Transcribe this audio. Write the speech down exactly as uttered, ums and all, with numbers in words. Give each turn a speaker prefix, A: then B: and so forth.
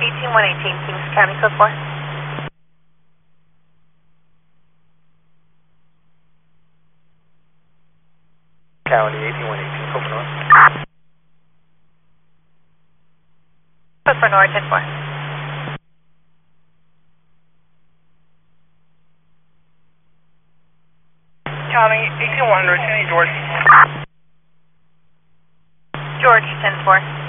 A: eighteen one eighteen, Kings County, code four.
B: County, eighteen one eighteen, code four.
A: Code four North, ten four.
B: County, eighteen one hundred, George.
A: George, ten four.